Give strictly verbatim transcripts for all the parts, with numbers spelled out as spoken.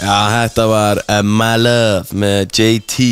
Já, þetta var uh, My Love með J T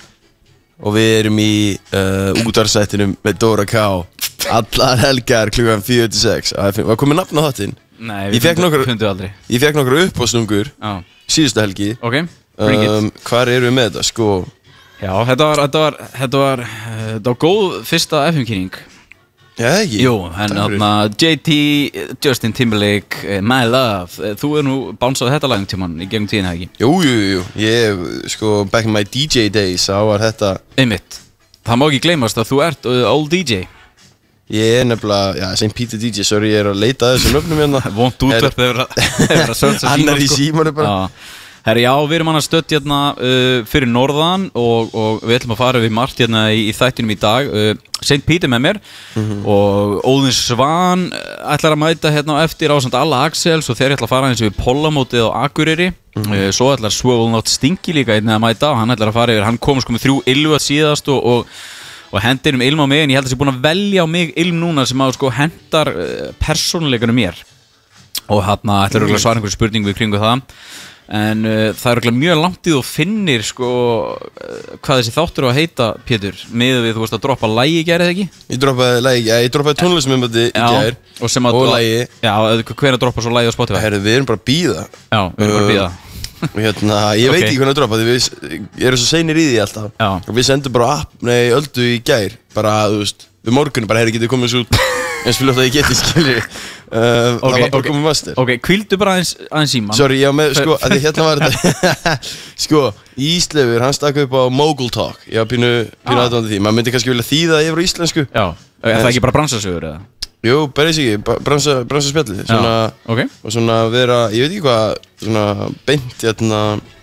og við erum í uh, útvarpsþættinum með Dóra K allar helgar klukkan fjögur til sex. Var komið nafn á þáttinn? Nei, við fundum aldrei. Ég fekk nokkra uppástungur síðustu helgi. Ok, bring it. um, Hvar erum við með þetta, sko? Já, þetta var, þetta var, þetta var, þetta var góð fyrsta F M-kynning. Já, ekki? Jú, en þarna J T, Justin Timberlake, My Love. Þú er nú bánsað þetta lagum tíman í gegnum tíðina, ekki? Jú, jú, jú. Ég, sko, back in my D J days, þá var þetta... Einmitt. Það má ekki gleymast að þú ert uh, old D J. Ég er nefnilega, já, Saint Peter D J, sorry, ég er að leita að þessum nöfnum hérna. Vont útverð þegar það er að sörsa síman. Annar í símanu bara. Já. Herri, já, við erum annars stödd hérna uh, fyrir norðan og, og við ætlum að fara við margt hérna í, í þættinum í dag. uh, Saint Peter með mér mm-hmm. og Óðinn Svan ætlar að mæta hérna á eftir ásamt Alla Axels og þeir ætla að fara eins og við Pollamótið á Akureyri. mm-hmm. uh, Svo ætlar Swivel Not Stinky líka einnig að mæta og hann ætlar að fara yfir, hann kom sko með þrjú ylvat síðast og, og, og hendir um ilm á mig, en ég held að ég er búin að velja á mig ilm núna sem að sko hendar uh, persónuleikunum mér og hérna ætlar mm-hmm. að svara einhverju spurningu við kringu það. En uh, það er örugglega mjög langt í þú finnir sko uh, hvað þessi þáttur á að heita, Pétur, miðað við þú veist að droppa lagi í gær eða ekki? Ég droppaði lagi, ja, ég droppaði tónlistarmyndbandi í gær og, og, og lagi. Já, hvernig droppa svo lagi á Spotify? Herru, við erum bara að bíða. Já, við erum bara að bíða. Og hérna, ég veit okay. ekki hvernig að droppa því við erum svo seinir í því alltaf. Já. Og við sendum bara app, nei, öldu í gær, bara, þú veist, við morgunum bara, herri, getið komið svo út eins fljótt að ég geti, skilur. Uh, okay, það var bara okay. komið master. Ok, hvíldu bara aðeins, aðeins síman. Sorry, já, með, sko, að því hérna var þetta sko, Ísleifur, hann stakk upp á Mogul Talk. Ég var pínu, pínu ah. aðdóndið því. Maður myndi kannski vilja þýða yfir á íslensku. Já, er það ekki bara bransasögur eða? Jú, bara eins og ekki, bransa, bransa spjallið. Svona, okay. og svona vera, ég veit ekki hvað, svona beint, hérna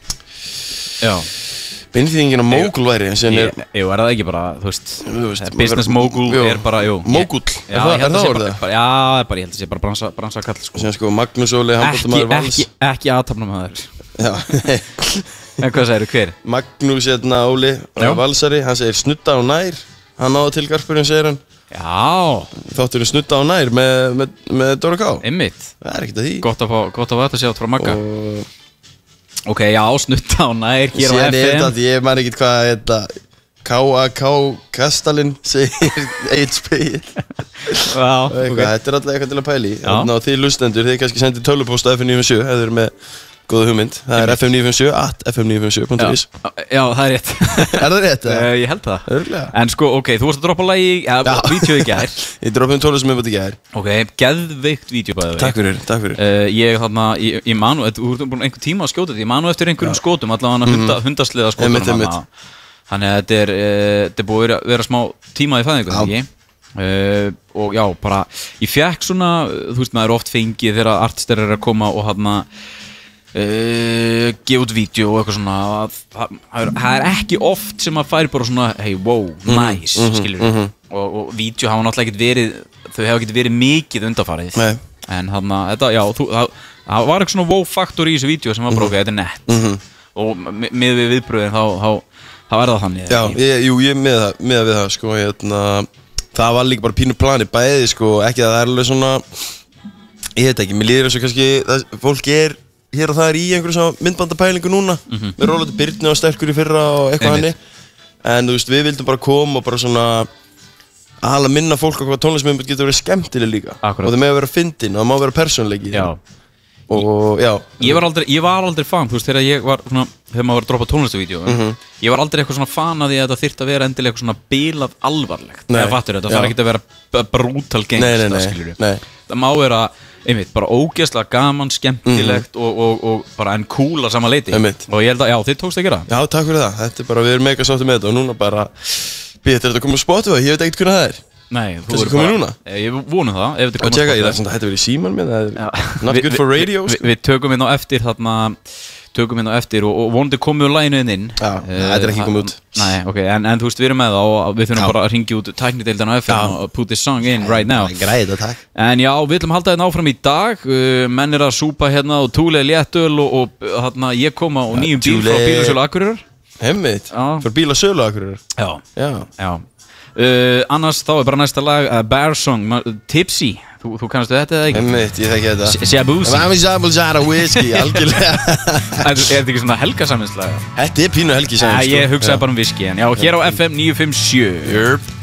já beinþýðingin að mogul væri en síðan er... Jú, er það ekki bara, þú veist, business mogul er bara, jú... Mogul, er það orðið? Já, bara, ég held að það sé bara bransa, bransa kall, sko. Og síðan sko, Magnús Óli, handboltamaður Vals. Ekki, ekki aðtapnamaður. Já. En hvað segirðu, hver? Magnús hérna Óli, Valsari, hann segir snutta á nær. Hann náði til garpurinn, segir hann. Já. Þátturinn snutta á nær með, með, með Dóra K. Einmitt. Það er ekkert að því. Gott að fá, gott að fá þetta sér átt frá Magga. Og... Ok, já, snutta á nær, hér á F M. Síðan er þetta, ég man ekkert hvað þetta K A K Kastalinn segir eitt speil. Já, ok. Þetta er alltaf eitthvað til að pæli. Þannig að þið lustendur, þið kannski sendir tölvupóst á F M níu fimm sjö ef þið eru með góða hugmynd. Það er f m níu fimm sjö at f m níu fimm sjö punktur is. Já, það er rétt. Er það rétt? Ég held það. Örglega. En sko, ok, þú varst að droppa lagi, eða vídeo í gær. Ég droppaði um tónlistarmyndband í gær. Ok, geðveikt vídeo bæði. Takk fyrir, takk fyrir. Uh, ég þarna, ég, ég manu, þú ert búin einhver tíma að skjóta þetta, ég manu eftir einhverjum ja. skotum, allavega hunda, hundasliða skotum. Einmitt, einmitt. Þannig að þetta er, uh, þetta er búið að vera, vera smá tíma í fæðingu, ekki? Uh, og já, bara, ég fekk svona, þú veist, maður oft fengið þegar artistar eru að koma og hana, Uh, gefa út vídeo og eitthvað svona það, það er ekki oft sem að færi bara svona hey wow, nice, mm -hmm, skilur við mm -hmm. og, og vídeo hafa náttúrulega ekkert verið þau hafa ekkert verið mikið undanfarið Nei. En hann að þetta, já, þú, það, það var eitthvað svona wow faktor í þessu vídeo sem var bara ok, þetta er nett mm -hmm. og með við viðbröðin þá, þá, þá er það þannig Já, ég, jú, ég með það, með við það sko, hérna, það var líka bara pínu plani bæði sko, ekki að það er alveg svona ég veit ekki, mér líður eins og kannski það, fólk er hér og það er í einhverju svona myndbandapælingu núna mm-hmm. með Rólandur Birni og Sterkur í fyrra og eitthvað hannig en þú veist, við vildum bara koma og bara svona aðalega minna fólk á hvað tónlistmyndband getur verið skemmtileg líka Akkurat. Og það með að vera fyndin og það má vera persónleiki Já og já Ég var aldrei, ég var aldrei fan, þú veist, þegar ég var svona þegar maður var að droppa tónlistavídeó mm-hmm. ég var aldrei eitthvað svona fan að því að þetta þyrfti að vera endilega eitthvað svona bilað alvarlegt Nei, fattur þetta, það þarf ekki að vera brútal gangsta, skilur við Það má vera einmitt, bara ógeðslega gaman, skemmtilegt mm. og, og, og bara enn cool að sama leiti einmitt. Og ég held að, já, þið tókst að gera Já, takk fyrir það, þetta er bara, við erum mega sáttir með þetta og núna bara, býðið til þetta að koma á Spotify, ég veit ekkert hvernig það er Nei, þú er komið núna? Ég vonum það, ef þetta komið á Spotify Ég það hætti verið í síman minn, það er not vi, good for radio vi, vi, Við tökum inn á eftir þarna tökum inn á eftir og, og vonandi komið úr læginu inn Já, uh, þetta er ekki komið út Nei, ok, en, en þú veist, við erum með það og við þurfum bara að ringja út tæknideildan á F M og put this song in right now Græða, takk En já, við ætlum að halda þetta áfram í dag uh, menn er að súpa hérna og túlega léttöl og, og hérna ég koma og nýjum bíl frá Bílasölu Akureyrar Hemmitt, frá Bílasölu Akureyrar Já, já, já. Uh, Annars þá er bara næsta lag uh, Bear Song, Tipsy Þú, þú kannast þetta eða ekki? Einmitt, ég þekki þetta Shabusi Mami Shabu Zara Whisky, algjörlega Er þetta ekki svona helgasamvinslaga? Þetta er pínu helgi Ja, ég hugsaði bara um whisky en já, hér á F M níu fimm sjö Jörp